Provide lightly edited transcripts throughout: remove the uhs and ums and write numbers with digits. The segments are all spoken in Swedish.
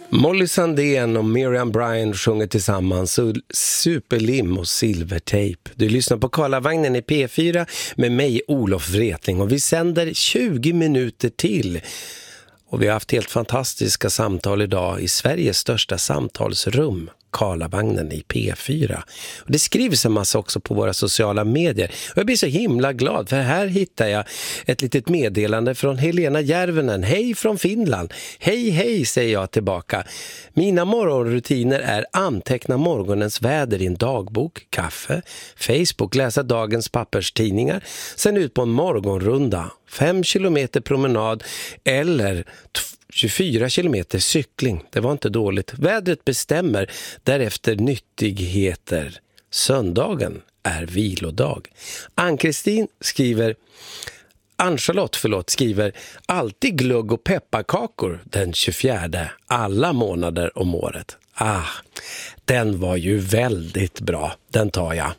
Molly Sandén och Miriam Bryant sjunger tillsammans Superlim och Silvertape. Du lyssnar på Karlavagnen i P4 med mig, Olof Wretling, och vi sänder 20 minuter till. Och vi har haft helt fantastiska samtal idag i Sveriges största samtalsrum, Karlavagnen i P4. Och det skrivs en massa också på våra sociala medier. Och jag blir så himla glad, för här hittar jag ett litet meddelande från Helena Järvenen. Hej från Finland. Hej, hej, säger jag tillbaka. Mina morgonrutiner är anteckna morgonens väder i en dagbok, kaffe, Facebook, läsa dagens papperstidningar, sen ut på en morgonrunda, 5 kilometer promenad eller 24 kilometer cykling. Det var inte dåligt. Vädret bestämmer, därefter nyttigheter. Söndagen är vilodag. Ann-Kristin skriver, Ann-Charlotte skriver, alltid glugg och pepparkakor den 24, alla månader om året. Den var ju väldigt bra. Den tar jag.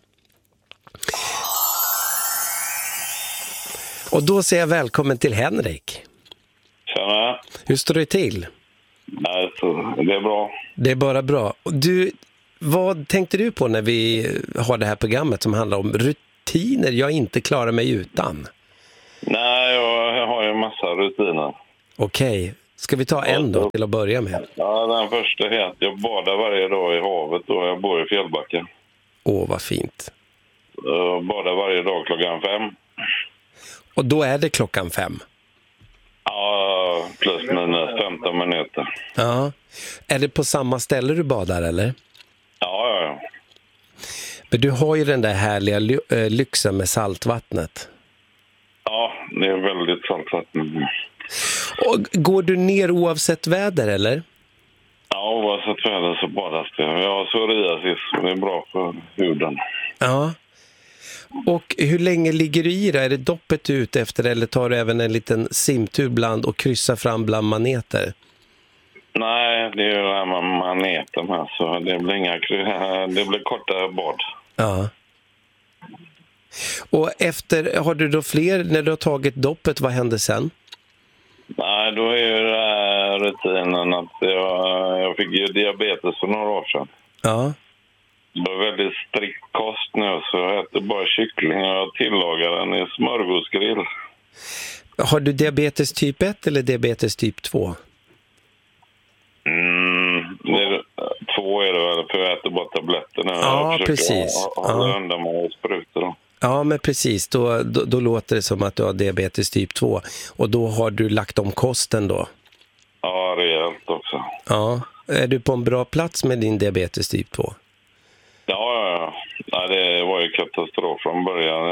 Och då säger jag välkommen till Henrik. Tjena. Hur står det till? Alltså, det är bra. Det är bara bra. Du, vad tänkte du på när vi har det här programmet som handlar om rutiner jag inte klarar mig utan? Nej, jag har ju en massa rutiner. Okej. Ska vi ta en då till att börja med? Ja, den första är att jag badar varje dag i havet och jag bor i Fjällbacka. Vad fint. Jag badar varje dag klockan 5. Och då är det klockan 5? Ja, plus minus 15 minuter. Ja. Är det på samma ställe du badar, eller? Ja. Men du har ju den där härliga lyxen med saltvattnet. Ja, det är väldigt saltvatten. Och går du ner oavsett väder, eller? Ja, oavsett väder så badas det. Jag har psoriasis, det är bra för huden. Ja. Och hur länge ligger du i då? Är det doppet ut efter, eller tar du även en liten simtur bland och kryssar fram bland maneter? Nej, det är ju det här med maneten här, så det blir korta bad. Ja. Och har du då fler, när du har tagit doppet, vad händer sen? Nej, då är ju det här rutinen att jag fick ju diabetes för några år sedan. Ja. Det var väldigt strikt kost nu, så jag äter bara kyckling och jag tillagar den i smörgåsgrill. Har du diabetes typ 1 eller diabetes typ 2? 2 är det väl, för jag äter bara tabletter nu. Ja, precis. Hålla undan med sprutor då. Ja, men precis. Då låter det som att du har diabetes typ 2. Och då har du lagt om kosten då? Ja, rejält också. Ja. Är du på en bra plats med din diabetes typ 2? Ja. Nej, det var ju katastrof från början.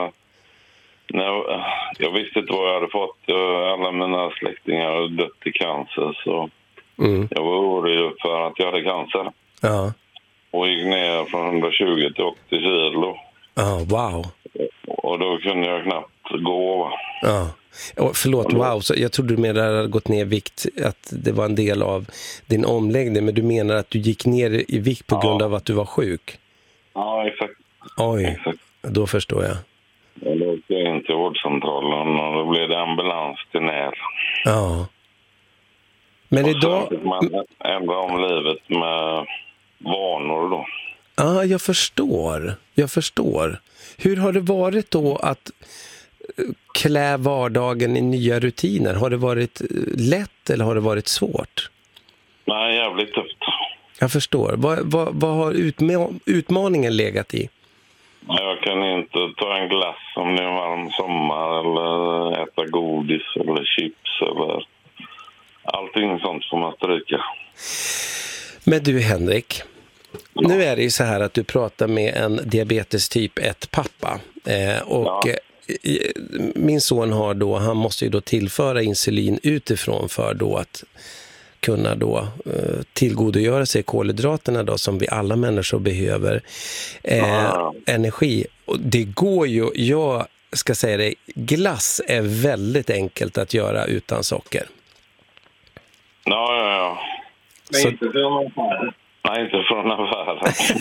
Jag visste inte vad jag hade fått. Alla mina släktingar hade dött i cancer, så jag var orolig för att jag hade cancer. Ja. Och gick ner från 120 till 80 kilo. Ja, wow. Och då kunde jag knappt gå. Ja. Förlåt, wow. Så jag trodde du menade att du hade gått ner i vikt, att det var en del av din omläggning. Men du menar att du gick ner i vikt på grund av att du var sjuk? Ja, exakt. Oj, exakt. Då förstår jag. Jag åkte in till vårdcentralen och då blev det ambulans till Näl. Ja. Men idag... Så man ändrar om livet med vanor då. Ja, jag förstår. Hur har det varit då att klä vardagen i nya rutiner? Har det varit lätt eller har det varit svårt? Nej, jävligt tufft. Jag förstår. Vad har utmaningen legat i? Jag kan inte ta en glass om det är en varm sommar eller äta godis eller chips eller allting sånt får man stryka. Men du, Henrik, nu är det ju så här att du pratar med en diabetes typ 1 pappa min son han måste ju då tillföra insulin utifrån för då att kunna då tillgodogöra sig kolhydraterna då, som vi alla människor behöver energi. Och det går ju, jag ska säga det, glass är väldigt enkelt att göra utan socker. Ja. Så... Nej, inte från affären.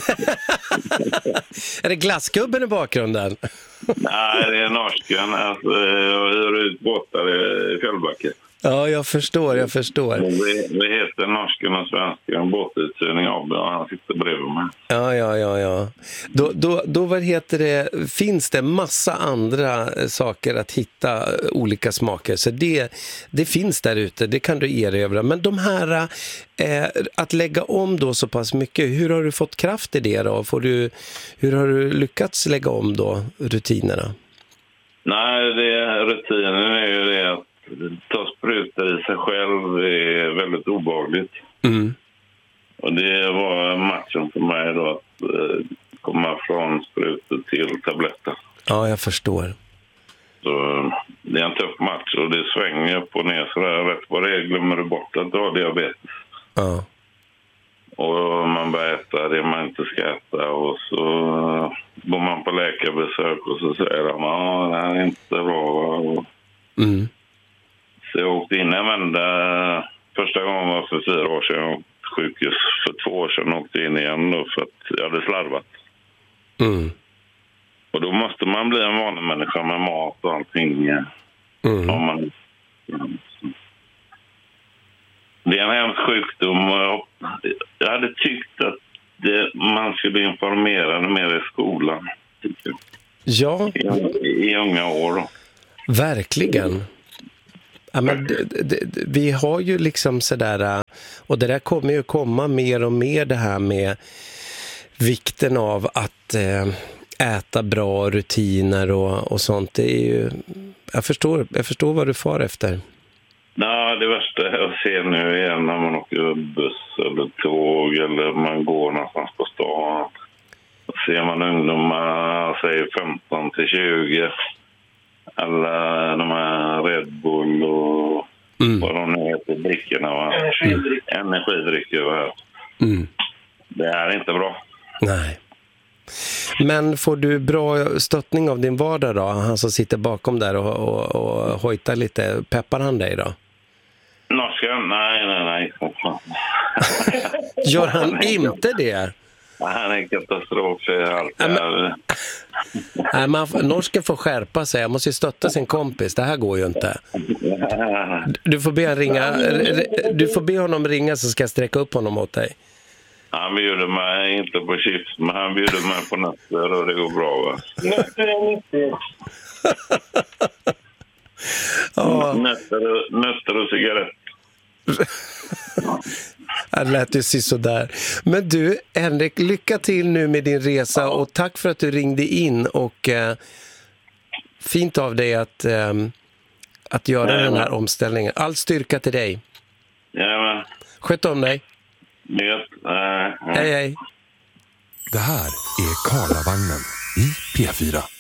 Är det glassgubben i bakgrunden? Nej, det är norsken. Jag hyr ut båtar i Fjällbacka. Ja, jag förstår. Vi heter Norsken och Svensken, båtuthyrning AB, och han sitter bredvid mig. Ja. Då vad heter det, finns det massa andra saker att hitta, olika smaker. Så det finns där ute, det kan du erövra. Men de här, att lägga om då så pass mycket, hur har du fått kraft i det då? Hur har du lyckats lägga om då rutinerna? Nej, rutinen är ju det att ta sprutor i sig själv är väldigt obehagligt. Mm. Och det var matchen för mig då, att komma från sprutor till tabletter. Ja, jag förstår. Så det är en tuff match och det svänger upp och ner, så där rätt vad det är glömmer du bort att du har diabetes. Ja. Och man börjar äta det man inte ska äta, och så går man på läkarbesök och så säger de det här är inte bra. Mm. Så jag åkte in en vända. Första gången var för 4 år sedan. Jag åkte sjukhus för 2 år sedan och åkte in igen då för att jag hade slarvat. Mm. Och då måste man bli en vanlig människa med mat och allting. Mm. Det är en hemsk sjukdom. Jag hade tyckt att man skulle informera mer i skolan. Ja. I unga år då. Verkligen. Ja, men vi har ju liksom sådär, och det där kommer ju komma mer och mer, det här med vikten av att äta bra rutiner och sånt. Det är ju, jag förstår vad du far efter. Nej, det värsta jag ser nu igen när man åker buss eller tåg eller man går någonstans på stan. Ser man ungdomar, säger 15 till 20, eller de här Red Bull och vad de nu heter, drickorna, energidrycker. Det är inte bra. Nej. Men får du bra stöttning av din vardag då? Han som sitter bakom där och hojtar lite, peppar han dig då? Norskan? Nej. Gör han inte det? Han är katastrof. Norsken får skärpa sig. Jag måste ju stötta sin kompis. Det här går ju inte. Du får be honom ringa så ska jag sträcka upp honom åt dig. Han bjuder mig inte på chips, men han bjuder mig på nötter och det går bra, va? Nötter är nyttigt. Nötter och cigaretter. Det lät ju sådär. Men du, Henrik, lycka till nu med din resa och tack för att du ringde in, och fint av dig att göra den här omställningen. All styrka till dig. Ja. Sköt om dig. Hej. Det här är Karlavagnen i P4.